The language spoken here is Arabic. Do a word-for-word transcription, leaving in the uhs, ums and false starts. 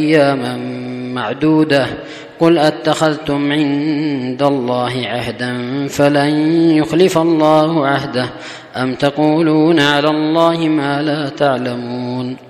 أياما معدودة قل أتخذتم عند الله عهدا فلن يخلف الله عهده أم تقولون على الله ما لا تعلمون